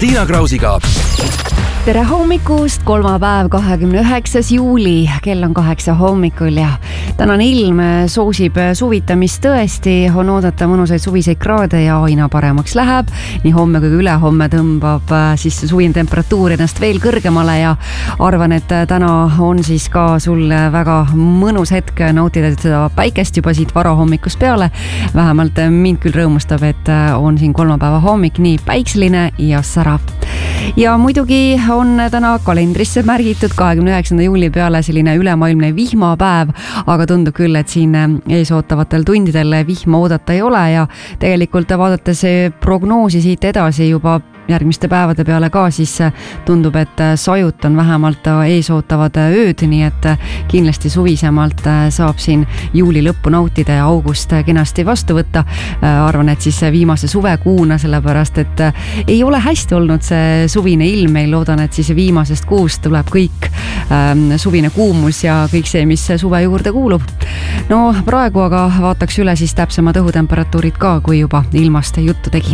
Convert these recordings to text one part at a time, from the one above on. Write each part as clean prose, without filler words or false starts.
Tiina Krausiga. Tere hommikust, kolmapäev, 29. juuli, kell on 8 hommikul ja tänane ilm soosib suvitamist tõesti, on oodata mõnusaid suviseid kraade ja aina paremaks läheb. Nii homme kui ülehomme tõmbab siis suvine temperatuur ennast veel kõrgemale ja arvan, et täna on siis ka sul väga mõnus hetk nautida seda päikest juba siit varahommikust peale. Vähemalt mind küll rõõmustab, et on siin kolmapäeva hommik nii päikseline ja särav. Ja muidugi on täna kalendrisse märgitud 29. juuli peale selline ülemaailmne vihmapäev, aga tundub küll, et siin eesootavatel tundidel vihma oodata ei ole ja tegelikult vaadates prognoosi siit edasi juba järgmiste päevade peale ka, siis tundub, et sajut on vähemalt eesootavad ööd, nii et kindlasti suvisemalt saab siin juuli lõppu nautida ja august kenasti vastu võtta. Arvan, et siis viimase suvekuuna, sellepärast, et ei ole hästi olnud see suvine ilm, meil loodan, et siis viimasest kuust tuleb kõik suvine kuumus ja kõik see, mis suve juurde kuulub. No praegu aga vaataks üle siis täpsemad õhutemperatuurid ka, kui juba ilmast juttu tegin.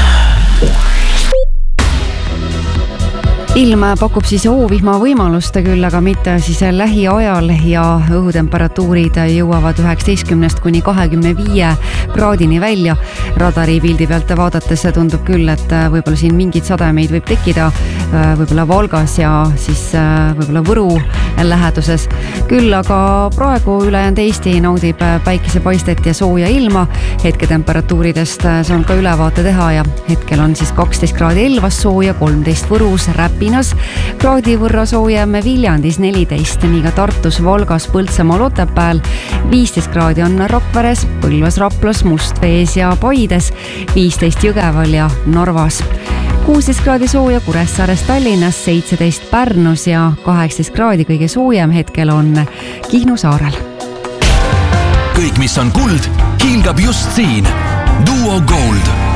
Ilm pakub siis oovihma võimalust küll, aga mitte siis lähiajal ja õhutemperatuurid jõuavad 19 kuni 25 kraadini välja. Radari pildi pealt vaadates tundub küll, et võib-olla siin mingid sademeid võib tekkida, võib-olla Valgas ja siis võib-olla Võru läheduses. Küll aga praegu ülejäänud Eesti naudib päikesepaistet ja sooja ilma. Hetketemperatuuridest saan ka ülevaate teha ja hetkel on siis 12 kraadi Elvas sooja, 13 Võrus, Räpinas, kraadi võrra soojem Viljandis 14, nii ka Tartus, Valgas, Põltsamaal, Otepääl, 15 kraadi on Rakveres, Põlvas, Raplas, Mustvees ja Paides, 15 Jõgeval ja Narvas, 16 kraadi sooja Kuressaares, Tallinnas, 17 Pärnus ja 18 kraadi kõige soojem hetkel on Kihnu saarel. Kõik, mis on kuld, hiilgab just siin. Duo Gold.